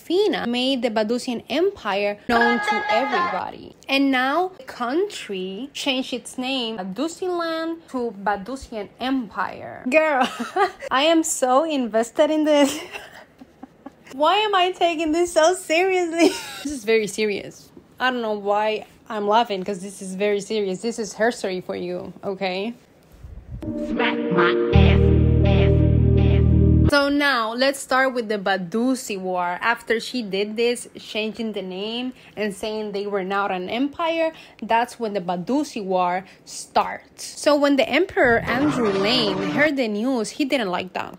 Delfina made the Badusian Empire known to everybody. And now the country changed its name Badusiland to Badusian Empire. Girl, I am so invested in this. Why am I taking this so seriously? This is very serious. I don't know why I'm laughing, because this is very serious. This is history for you, okay? Smack my ass. So now, let's start with the Badusi War. After she did this, changing the name and saying they were now an empire, that's when the Badusi War starts. So when the Emperor Andrew Lane heard the news, he didn't like that.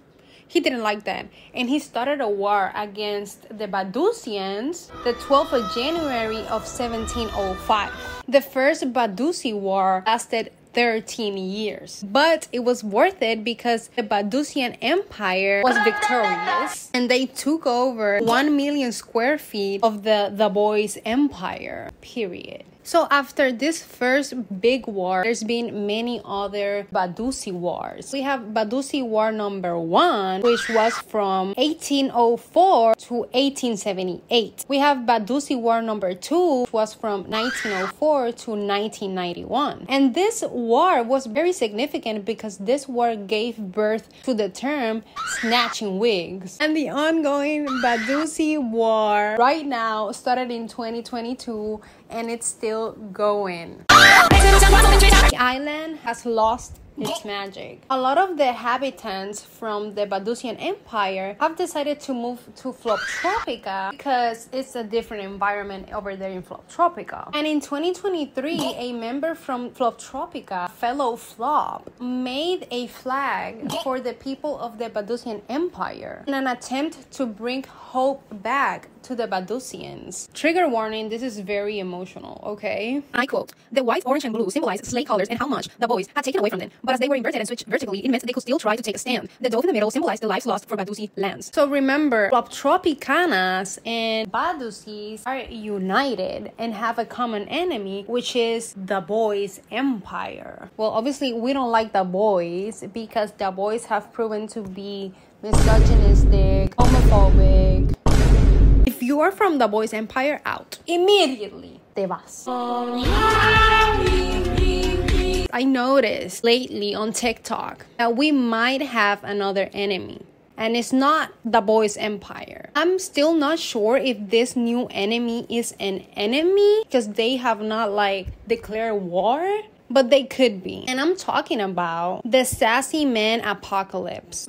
And he started a war against the Badusians the 12th of January of 1705. The first Badusi War lasted 13 years. But it was worth it because the Badusian Empire was victorious and they took over 1 million square feet of the boys' empire, period. So after this first big war, there's been many other Badusi wars. We have Badusi War number 1, which was from 1804 to 1878. We have Badusi War number 2, which was from 1904 to 1991. And this war was very significant because this war gave birth to the term snatching wigs. And the ongoing Badusi War right now started in 2022 and it's still going. The island has lost its magic. A lot of the inhabitants from the Badusian Empire have decided to move to Floptropica because it's a different environment over there in Floptropica. And in 2023, a member from Floptropica, fellow Flop, made a flag for the people of the Badusian Empire in an attempt to bring hope back to the Badusians. Trigger warning, this is very emotional, okay? I quote, "The white, orange, and blue symbolize slave colors and how much the boys had taken away from them. But as they were inverted and switched vertically, it meant they could still try to take a stand. The dove in the middle symbolized the lives lost for Badusi lands." So remember, Floptropicanas and Badusis are united and have a common enemy, which is the boys' empire. Well, obviously, we don't like the boys because the boys have proven to be misogynistic, homophobic. If you are from the boys' empire, out. Immediately, te vas. I noticed lately on TikTok that we might have another enemy. And it's not the boys' empire. I'm still not sure if this new enemy is an enemy because they have not declared war. But they could be. And I'm talking about the sassy man apocalypse.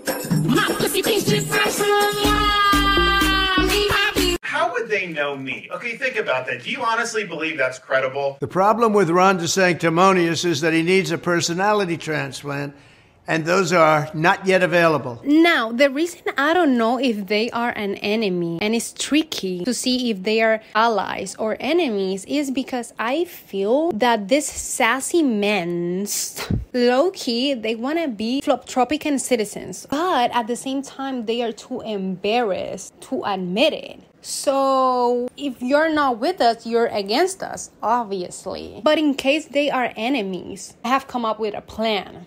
How would they know me? Okay, think about that. Do you honestly believe that's credible? The problem with Ron DeSanctimonious is that he needs a personality transplant, and those are not yet available. Now, the reason I don't know if they are an enemy, and it's tricky to see if they are allies or enemies, is because I feel that these sassy men, low-key, they want to be Floptropican citizens. But at the same time, they are too embarrassed to admit it. So, if you're not with us, you're against us, obviously. But in case they are enemies, I have come up with a plan.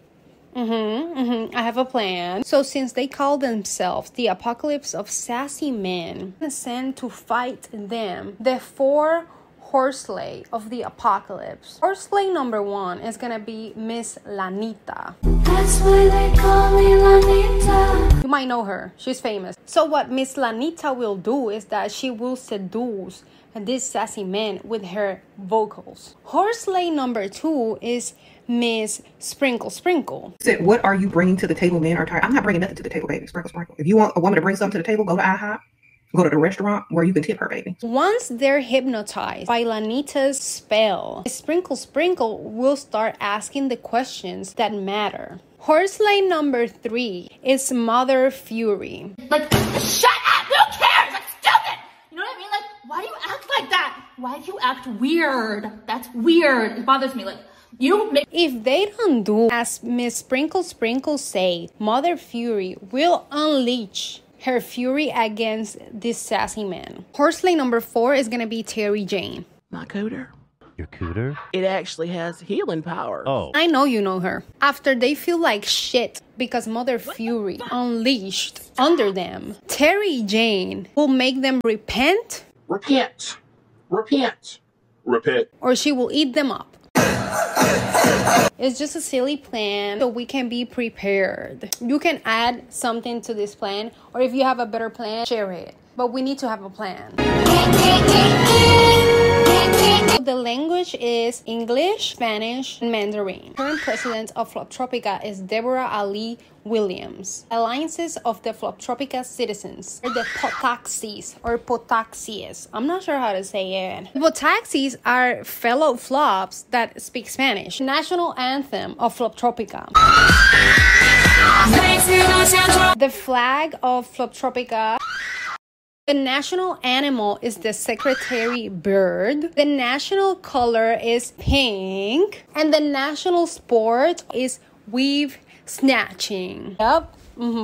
I have a plan. So since they call themselves the apocalypse of sassy men, I'm sent to fight them, the 4 horseplay of the apocalypse. Horseplay number 1 is gonna be Miss Lanita. That's why they call me Lanita. You might know her. She's famous. So what Miss Lanita will do is that she will seduce this sassy man with her vocals. Horseplay number 2 is Miss Sprinkle Sprinkle. Said, what are you bringing to the table, men are tired? I'm not bringing nothing to the table, baby. Sprinkle Sprinkle. If you want a woman to bring something to the table, go to IHOP. Go to the restaurant where you can tip her, baby. Once they're hypnotized by Lanita's spell, Sprinkle Sprinkle will start asking the questions that matter. Horseplay number 3 is Mother Fury. Like, shut up! Who cares? That's stupid! You know what I mean? Like, why do you act like that? Why do you act weird? That's weird. It bothers me. Like, if they don't do as Miss Sprinkle Sprinkle say, Mother Fury will unleash her fury against this sassy man. Horseplay number 4 is gonna be Terry Jane. My cooter, Your cooter? It actually has healing powers. Oh. I know you know her. After they feel like shit because Mother Fury unleashed under them, Terry Jane will make them repent. Repent. Repent. Repent. Or she will eat them up. It's just a silly plan so we can be prepared. You can add something to this plan, or if you have a better plan, share it. But we need to have a plan. The language is English, Spanish, and Mandarin. Current president of Floptropica is Deborah Ali Williams. Alliances of the Floptropica citizens are the Potaxis or Potaxies. I'm not sure how to say it. Potaxis are fellow flops that speak Spanish. National anthem of Floptropica. The flag of Floptropica. The national animal is the secretary bird. The national color is pink. And the national sport is weave snatching. Yep.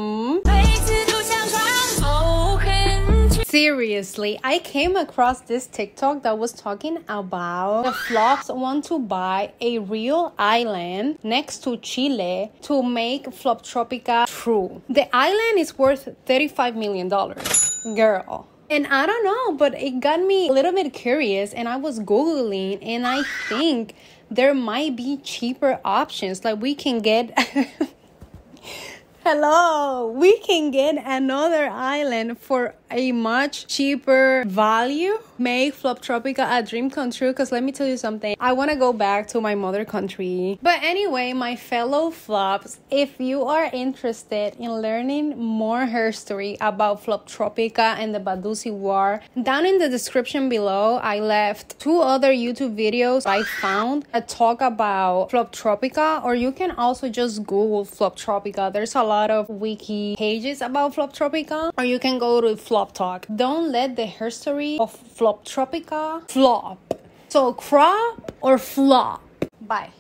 Seriously, I came across this TikTok that was talking about the flops want to buy a real island next to Chile to make Floptropica true. The island is worth $35 million. Girl. And I don't know, but it got me a little bit curious, and I was Googling, and I think there might be cheaper options. Like we can get... Hello, we can get another island for a much cheaper value. Make Floptropica a dream come true, because let me tell you something, I want to go back to my mother country. But anyway, my fellow flops, if you are interested in learning more history about Floptropica and the Batusi War, down in the description below I left 2 other YouTube videos I found that talk about Floptropica, or you can also just Google Floptropica. There's a lot of wiki pages about Floptropica, or you can go to Flop Talk. Don't let the history of Floptropica flop. So crop or flop. Bye.